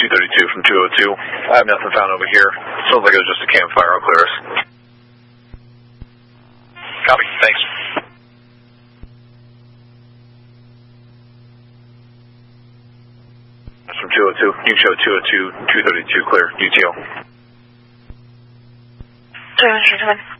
232 from 202. I have nothing found over here. Sounds like it was just a campfire. I'll clear us. Copy. Thanks. That's from 202. You can show 202, 232 clear. UTO. 对，是这边。